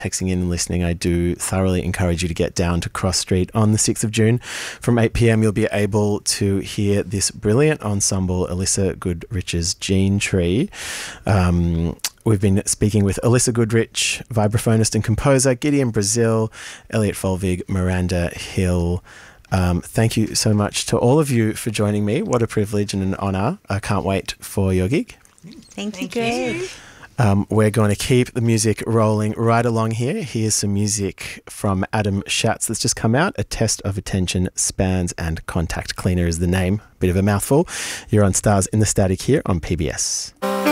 texting in and listening, I do thoroughly encourage you to get down to Cross Street on the 6th of June. From 8 p.m, you'll be able to hear this brilliant ensemble, Alyssa Goodrich's Gene Tree. We've been speaking with Alyssa Goodrich, vibraphonist and composer, Gideon Brazil, Elliot Folvig, Miranda Hill. Thank you so much to all of you for joining me. What a privilege and an honour. I can't wait for your gig. Thank you, Greg. We're going to keep the music rolling right along here. Here's some music from Adam Schatz that's just come out. A Test of Attention, Spans and Contact Cleaner is the name. Bit of a mouthful. You're on Stars in the Static here on PBS.